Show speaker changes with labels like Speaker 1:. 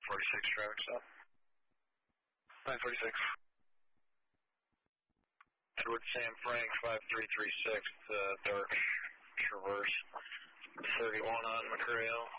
Speaker 1: 946 traffic stop. 946. Edward Sam Frank, 5336, dark Traverse, 31 on McRae.